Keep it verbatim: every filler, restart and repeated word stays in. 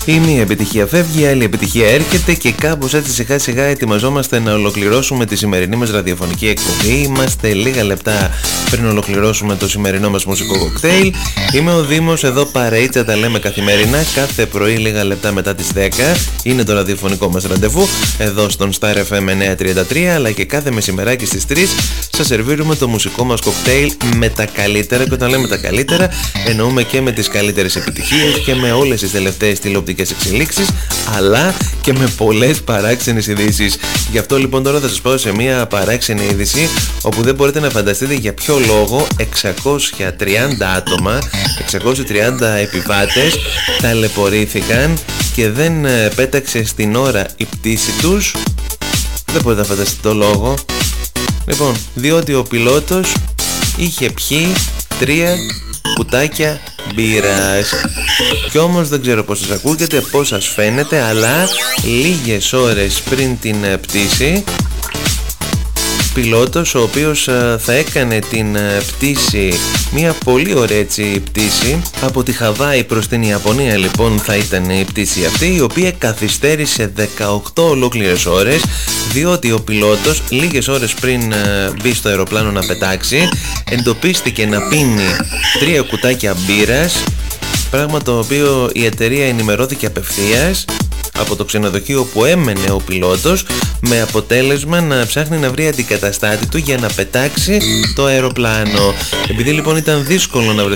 Η μία επιτυχία φεύγει, η άλλη επιτυχία έρχεται και κάπως έτσι σιγά σιγά ετοιμαζόμαστε να ολοκληρώσουμε τη σημερινή μας ραδιοφωνική εκπομπή. Είμαστε λίγα λεπτά πριν ολοκληρώσουμε το σημερινό μας μουσικό κοκτέιλ. Είμαι ο Δήμος, εδώ παρεΐτσα τα λέμε καθημερινά, κάθε πρωί λίγα λεπτά μετά τις δέκα. Είναι το ραδιοφωνικό μας ραντεβού εδώ στον Star εφ εμ εννιακόσια τριάντα τρία, αλλά και κάθε μεσημεράκι στις τρεις σας σερβίρουμε το μουσικό μας κοκτέιλ με τα καλύτερα. Και όταν λέμε τα καλύτερα εννοούμε και με τις καλύτερες επιτυχίες και με όλες τις τελευταίες τηλεοπτικές εξελίξεις, αλλά και με πολλές παράξενες ειδήσεις. Γι' αυτό λοιπόν τώρα θα σας πω σε μια παράξενη είδηση όπου δεν μπορείτε να φανταστείτε για ποιο λόγο εξακόσια τριάντα άτομα, εξακόσιοι τριάντα επιβάτες ταλαιπωρήθηκαν και δεν πέταξε στην ώρα η πτήση τους. Δεν μπορείτε να φανταστείτε το λόγο. Λοιπόν, διότι ο πιλότος είχε πιει τρία κουτάκια μπύρας. Κι όμως δεν ξέρω πώς σας ακούγεται, πώς σας φαίνεται, αλλά λίγες ώρες πριν την πτήση, πιλότος ο οποίος α, θα έκανε την α, πτήση, μια πολύ ωραία έτσι πτήση από τη Χαβάη προς την Ιαπωνία λοιπόν θα ήταν η πτήση αυτή, η οποία καθυστέρησε δεκαοκτώ ολόκληρες ώρες, διότι ο πιλότος λίγες ώρες πριν α, μπει στο αεροπλάνο να πετάξει εντοπίστηκε να πίνει τρία κουτάκια μπύρας, πράγμα το οποίο η εταιρεία ενημερώθηκε απευθείας από το ξενοδοχείο που έμενε ο πιλότος, με αποτέλεσμα να ψάχνει να βρει αντικαταστάτη του για να πετάξει το αεροπλάνο. Επειδή λοιπόν ήταν δύσκολο να βρει